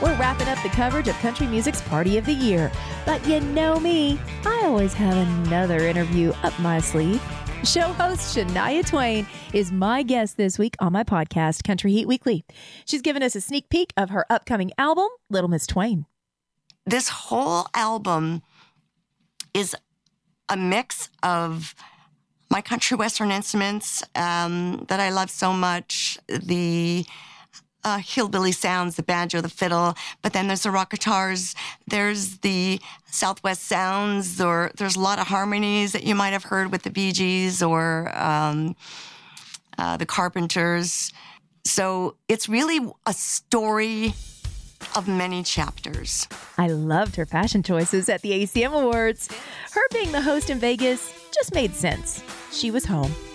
We're wrapping up the coverage of country music's Party of the Year. But you know me, I always have another interview up my sleeve. Show host Shania Twain is my guest this week on my podcast, Country Heat Weekly. She's given us a sneak peek of her upcoming album, Little Miss Twain. This whole album is a mix of my country western instruments that I love so much, the hillbilly sounds, the banjo, the fiddle, but then there's the rock guitars, there's the Southwest sounds, or there's a lot of harmonies that you might have heard with the Bee Gees or the Carpenters. So it's really a story of many chapters. I loved her fashion choices at the ACM Awards. Her being the host in Vegas just made sense. She was home.